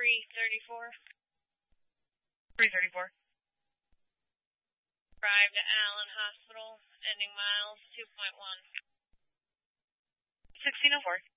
334. 334. Arrived at Allen Hospital, ending miles 2.1. 1604.